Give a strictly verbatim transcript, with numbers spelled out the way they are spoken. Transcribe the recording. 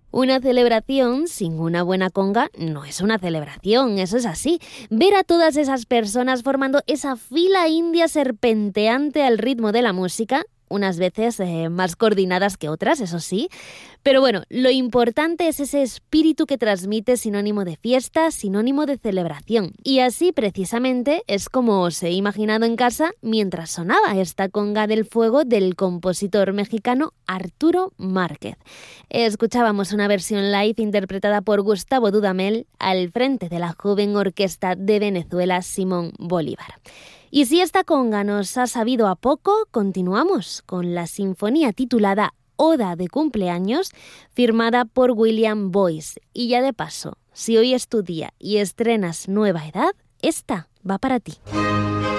Una celebración sin una buena conga no es una celebración, eso es así. Ver a todas esas personas formando esa fila india serpenteante al ritmo de la música, unas veces eh, más coordinadas que otras, eso sí. Pero bueno, lo importante es ese espíritu que transmite, sinónimo de fiesta, sinónimo de celebración. Y así precisamente es como os he imaginado en casa mientras sonaba esta conga del fuego del compositor mexicano Arturo Márquez. Escuchábamos una versión live interpretada por Gustavo Dudamel al frente de la joven orquesta de Venezuela Simón Bolívar. Y si esta conga nos ha sabido a poco, continuamos con la sinfonía titulada Oda de cumpleaños, firmada por William Boyce. Y ya de paso, si hoy es tu día y estrenas Nueva Edad, esta va para ti.